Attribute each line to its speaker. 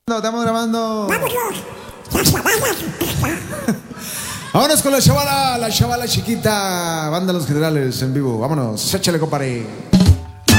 Speaker 1: Estamos grabando. Vámonos con la chavala chiquita. Banda Los Generales en vivo. Vámonos, échale, compadre.